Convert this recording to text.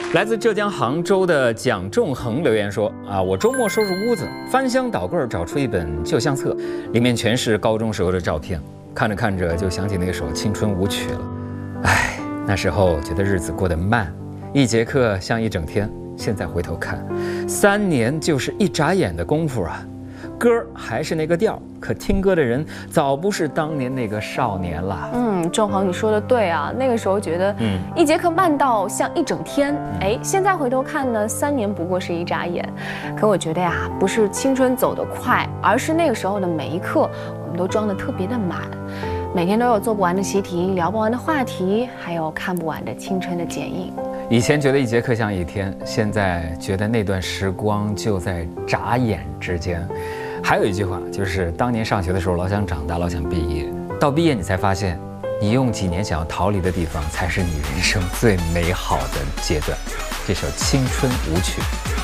来自浙江杭州的蒋仲恒留言说：我周末收拾屋子，翻箱倒柜找出一本旧相册，里面全是高中时候的照片，看着看着就想起那首青春舞曲了。唉，那时候觉得日子过得慢，一节课像一整天。现在回头看，3年就是一眨眼的功夫啊。歌还是那个调，可听歌的人早不是当年那个少年了。 仲恒，你说的对啊，那个时候觉得，一节课慢到像一整天。现在回头看呢，3年不过是一眨眼。可我觉得呀，不是青春走得快，而是那个时候的每一刻，我们都装得特别的满，每天都有做不完的习题，聊不完的话题，还有看不完的青春的剪映。 以前觉得一节课像一天，现在觉得那段时光就在眨眼之间。还有一句话，就是当年上学的时候老想长大，老想毕业，到毕业你才发现，你用几年想要逃离的地方，才是你人生最美好的阶段。这首《青春舞曲》